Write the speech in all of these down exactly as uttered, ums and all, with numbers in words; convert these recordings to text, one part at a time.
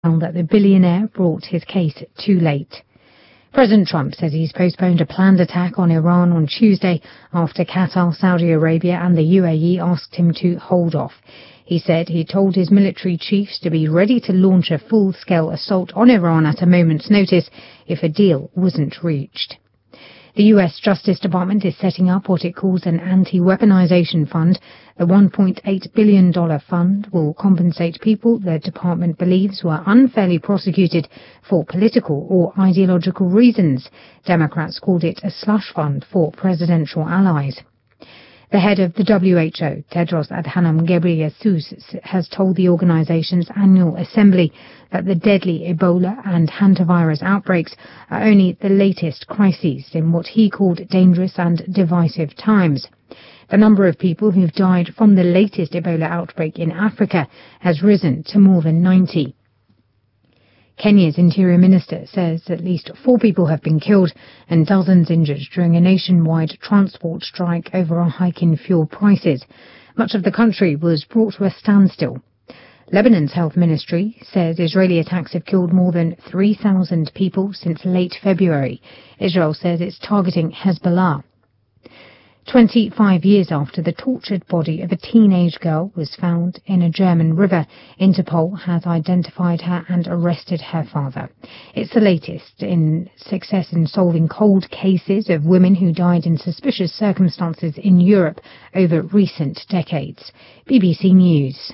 found that the billionaire brought his case too late. President Trump says he's postponed a planned attack on Iran on Tuesday after Qatar, Saudi Arabia and the U A E asked him to hold off. He said he told his military chiefs to be ready to launch a full-scale assault on Iran at a moment's notice if a deal wasn't reached. The U S Justice Department is setting up what it calls an anti-weaponization fund. The one point eight billion dollars fund will compensate people the department believes were unfairly prosecuted for political or ideological reasons. Democrats called it a slush fund for presidential allies. The head of the W H O, Tedros Adhanom Ghebreyesus, has told the organization's annual assembly that the deadly Ebola and hantavirus outbreaks are only the latest crises in what he called dangerous and divisive times. The number of people who've died from the latest Ebola outbreak in Africa has risen to more than ninety. Kenya's Interior Minister says at least four people have been killed and dozens injured during a nationwide transport strike over a hike in fuel prices. Much of the country was brought to a standstill. Lebanon's health ministry says Israeli attacks have killed more than three thousand people since late February. Israel says it's targeting Hezbollah. twenty-five years after the tortured body of a teenage girl was found in a German river, Interpol has identified her and arrested her father. It's the latest in success in solving cold cases of women who died in suspicious circumstances in Europe over recent decades. B B C News.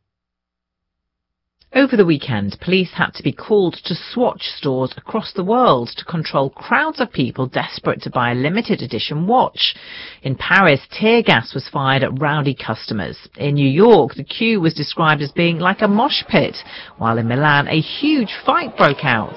Over the weekend, police had to be called to Swatch stores across the world to control crowds of people desperate to buy a limited edition watch. In Paris, tear gas was fired at rowdy customers. In New York, the queue was described as being like a mosh pit, while in Milan, a huge fight broke out.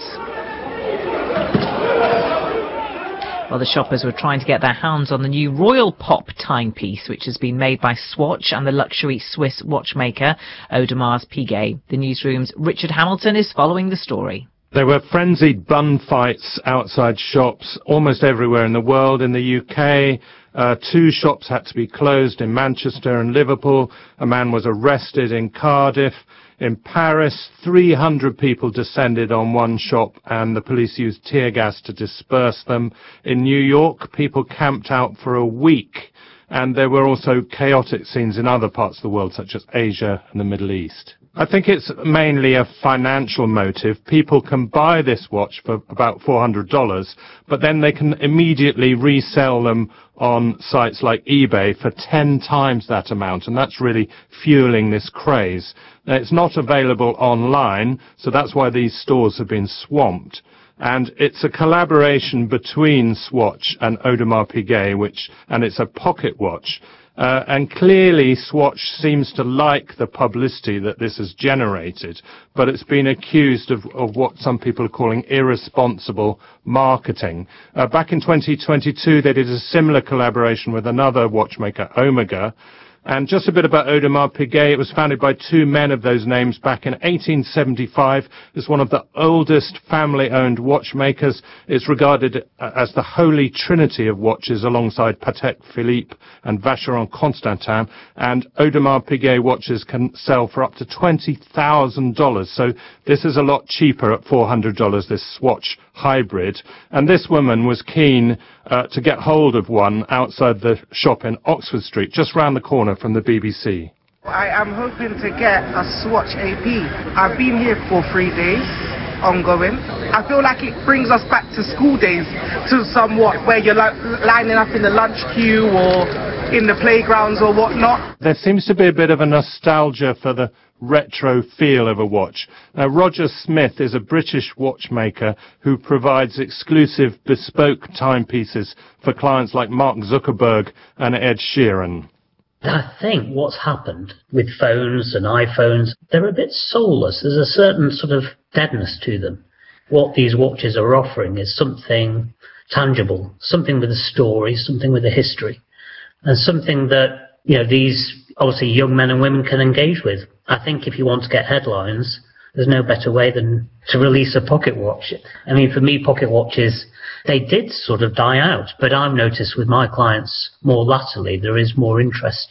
While the shoppers were trying to get their hands on the new Royal Pop timepiece, which has been made by Swatch and the luxury Swiss watchmaker Audemars Piguet. The newsroom's Richard Hamilton is following the story. There were frenzied bun fights outside shops almost everywhere in the world. In the U K, uh, two shops had to be closed in Manchester and Liverpool. A man was arrested in Cardiff. In Paris, three hundred people descended on one shop and the police used tear gas to disperse them. In New York, people camped out for a week, and there were also chaotic scenes in other parts of the world, such as Asia and the Middle East. I think it's mainly a financial motive. People can buy this watch for about four hundred dollars, but then they can immediately resell them on sites like eBay for ten times that amount, and that's really fueling this craze. Now, it's not available online, so that's why these stores have been swamped. And it's a collaboration between Swatch and Audemars Piguet, which, and it's a pocket watch. Uh, and clearly Swatch seems to like the publicity that this has generated, but it's been accused of, of what some people are calling irresponsible marketing. Uh, back in twenty twenty-two, they did a similar collaboration with another watchmaker, Omega. And just a bit about Audemars Piguet. It was founded by two men of those names back in eighteen seventy-five. It's one of the oldest family-owned watchmakers. It's regarded as the holy trinity of watches alongside Patek Philippe and Vacheron Constantin. And Audemars Piguet watches can sell for up to twenty thousand dollars. So this is a lot cheaper at four hundred dollars, this Swatch hybrid. And this woman was keen uh, to get hold of one outside the shop in Oxford Street, just round the corner from the B B C. I am hoping to get a Swatch A P. I've been here for three days, ongoing. I feel like it brings us back to school days, to somewhat, where you're li- lining up in the lunch queue or in the playgrounds or whatnot. There seems to be a bit of a nostalgia for the retro feel of a watch. Now, Roger Smith is a British watchmaker who provides exclusive bespoke timepieces for clients like Mark Zuckerberg and Ed Sheeran. I think what's happened with phones and iPhones, they're a bit soulless. There's a certain sort of deadness to them. What these watches are offering is something tangible, something with a story, something with a history, and something that, you know, these obviously young men and women can engage with. I think if you want to get headlines, there's no better way than to release a pocket watch. I mean, for me, pocket watches, they did sort of die out, but I've noticed with my clients more latterly, there is more interest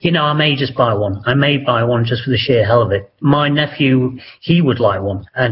you know, I may just buy one. I may buy one just for the sheer hell of it. My nephew, he would like one, and